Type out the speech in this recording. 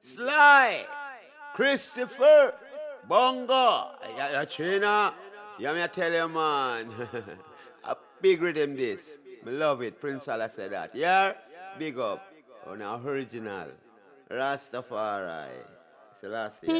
Sly, Christopher, Bongo, China. Yeah, me tell you, man. A big rhythm this. Me love it. Prince Allah said that. Yeah, big up on our original Rastafari. Selassie.